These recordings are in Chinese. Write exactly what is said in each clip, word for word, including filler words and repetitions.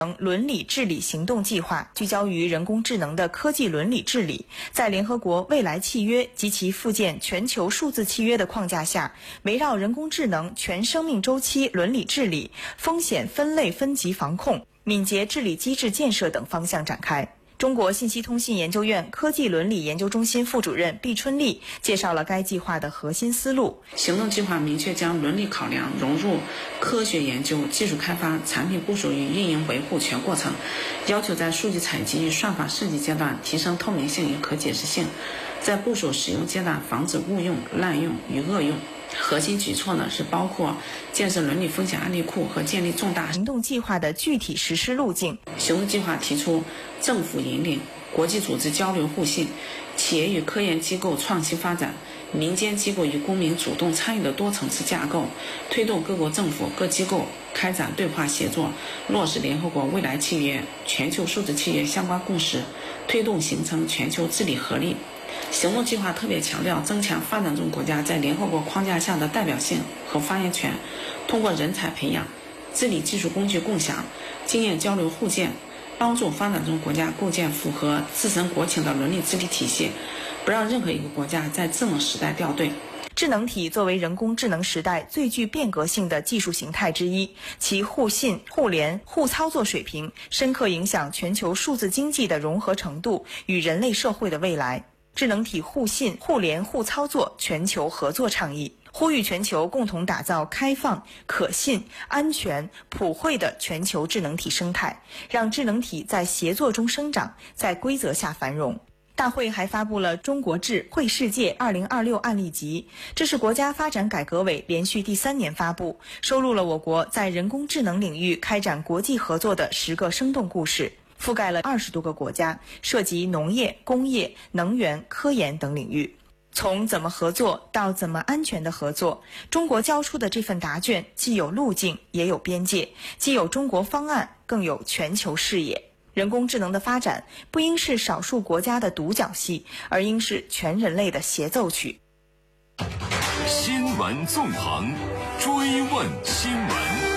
伦理治理行动计划聚焦于人工智能的科技伦理治理，在联合国未来契约及其附件全球数字契约的框架下，围绕人工智能全生命周期伦理治理、风险分类分级防控、敏捷治理机制建设等方向展开。中国信息通信研究院科技伦理研究中心副主任毕春丽介绍了该计划的核心思路。 行动计划明确将伦理考量融入科学研究、技术开发、产品部署与运营维护全过程，要求在数据采集与算法设计阶段提升透明性与可解释性，在部署使用阶段防止误用、滥用与恶用。核心举措呢是包括建设伦理风险案例库和建立重大行动计划的具体实施路径。 行动计划提出政府引领、国际组织交流互信、企业与科研机构创新发展、民间机构与公民主动参与的多层次架构，推动各国政府各机构开展对话协作，落实联合国未来契约、全球数字契约相关共识，推动形成全球治理合力。行动计划特别强调增强发展中国家在联合国框架下的代表性和发言权，通过人才培养、治理技术工具共享、经验交流互鉴，帮助发展中国家构建符合自身国情的伦理治理体系，不让任何一个国家在智能时代掉队。 智能体作为人工智能时代最具变革性的技术形态之一，其互信、互联、互操作水平深刻影响全球数字经济的融合程度与人类社会的未来。智能体互信、互联、互操作全球合作倡议，呼吁全球共同打造开放、可信、安全、普惠的全球智能体生态，让智能体在协作中生长，在规则下繁荣。大会还发布了《中国智慧世界二零二六案例集》，这是国家发展改革委连续第三年发布，收录了我国在人工智能领域开展国际合作的十个生动故事，覆盖了二十多个国家，涉及农业、工业、能源、科研等领域。从怎么合作到怎么安全的合作，中国交出的这份答卷既有路径也有边界，既有中国方案更有全球视野。人工智能的发展不应是少数国家的独角戏，而应是全人类的协奏曲。 新闻纵横，追问新闻。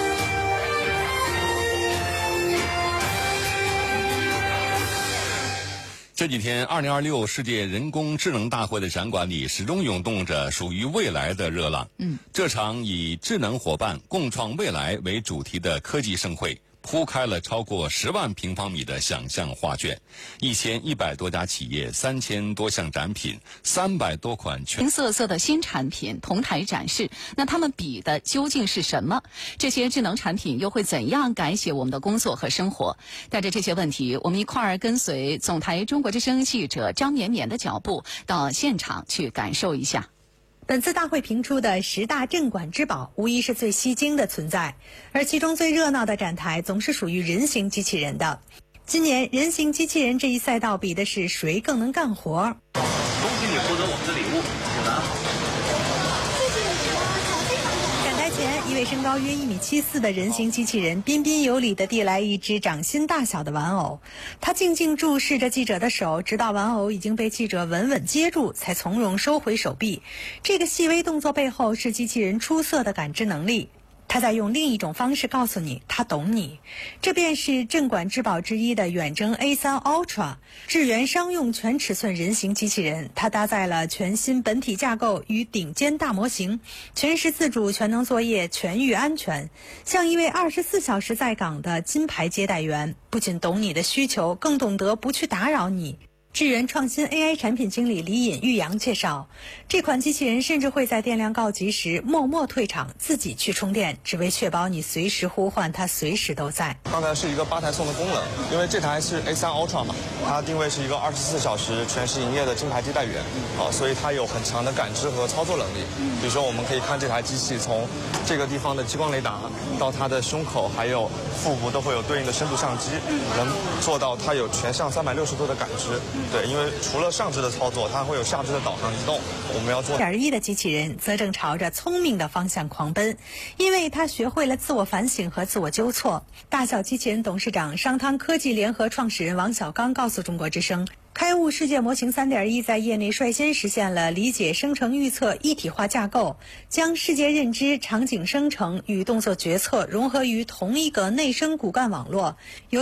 这几天二零二六世界人工智能大会的展馆里始终涌动着属于未来的热浪。嗯，这场以智能伙伴共创未来为主题的科技盛会铺开了超过十万平方米的想象画卷，一千一百多家企业，三千多项展品，三百多款全色色的新产品同台展示。那他们比的究竟是什么？这些智能产品又会怎样改写我们的工作和生活？带着这些问题，我们一块儿跟随总台中国之声记者张绵绵的脚步，到现场去感受一下。 本次大会评出的十大镇馆之宝，无疑是最吸睛的存在，而其中最热闹的展台总是属于人形机器人的。今年人形机器人这一赛道比的是谁更能干活。 恭喜你获得我们的礼物，果然好。 展台前，一位身高约一米七四的人形机器人彬彬有礼地递来一只掌心大小的玩偶，他静静注视着记者的手，直到玩偶已经被记者稳稳接住，才从容收回手臂。这个细微动作背后是机器人出色的感知能力。他在用另一种方式告诉你，他懂你。这便是镇馆之宝之一的远征 A 三 Ultra 智源商用全尺寸人形机器人。它搭载了全新本体架构与顶尖大模型，全时自主、全能作业、全域安全，像一位二十四小时在岗的金牌接待员，不仅懂你的需求，更懂得不去打扰你。智源创新 A I 产品经理李尹玉阳介绍，这款机器人甚至会在电量告急时默默退场，自己去充电，只为确保你随时呼唤它随时都在。 刚才是一个八台送的功能，因为这台是 A 三 Ultra 嘛，它定位是一个二十四小时全时营业的金牌接待员，啊，所以它有很强的感知和操作能力。比如说，我们可以看这台机器从这个地方的激光雷达到它的胸口还有腹部都会有对应的深度相机，能做到它有全向三百六十度的感知。对，因为除了上肢的操作，它还会有下肢的导航移动。我们要做点一的机器人则正朝着聪明的方向狂奔，因为它学会了自我反省和自我纠错。大小机器人董事长商汤科技联合创始人王小刚告诉中国之声， 开悟世界模型 三点一 在业内率先实现了理解生成预测一体化架构，将世界认知、场景生成与动作决策融合于同一个内生骨干网络，由